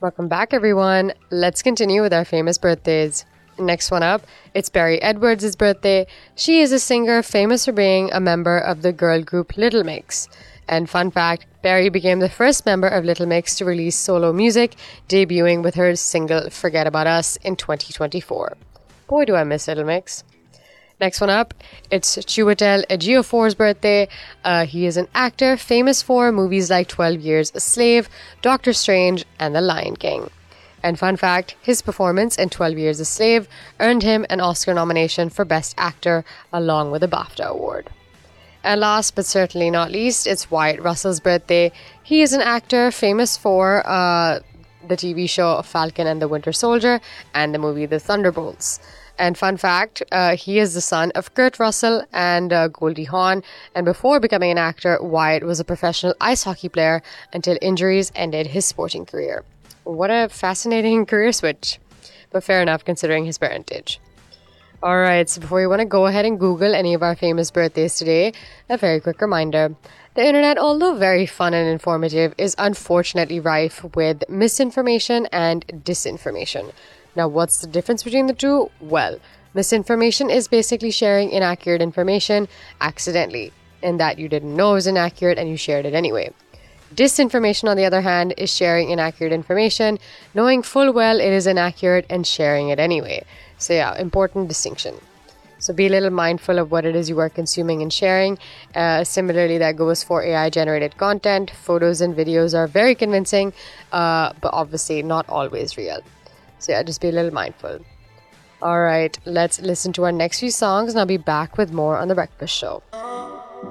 Welcome back, everyone. Let's continue with our famous birthdays. Next one up, it's Barry Edwards' birthday. She is a singer famous for being a member of the girl group Little Mix. And fun fact, Barry became the first member of Little Mix to release solo music, debuting with her single Forget About Us in 2024. Boy, do I miss Little Mix. Next one up, it's Chiwetel Ejiofor's birthday. He is an actor famous for movies like 12 Years a Slave, Doctor Strange, and The Lion King. And fun fact, his performance in 12 Years a Slave earned him an Oscar nomination for Best Actor along with a BAFTA award. And last but certainly not least, it's Wyatt Russell's birthday. He is an actor famous for the TV show Falcon and the Winter Soldier and the movie The Thunderbolts. And fun fact, he is the son of Kurt Russell and Goldie Hawn. And before becoming an actor, Wyatt was a professional ice hockey player until injuries ended his sporting career. What a fascinating career switch. But fair enough considering his parentage. Alright, so before you want to go ahead and Google any of our famous birthdays today, a very quick reminder. The internet, although very fun and informative, is unfortunately rife with misinformation and disinformation. Now, what's the difference between the two? Well, misinformation is basically sharing inaccurate information accidentally, in that you didn't know it was inaccurate and you shared it anyway. Disinformation, on the other hand, is sharing inaccurate information, knowing full well it is inaccurate and sharing it anyway. So yeah, important distinction. So be a little mindful of what it is you are consuming and sharing. Similarly, that goes for AI-generated content. Photos and videos are very convincing, but obviously not always real. So yeah, just be a little mindful. Alright, let's listen to our next few songs and I'll be back with more on The Breakfast Show.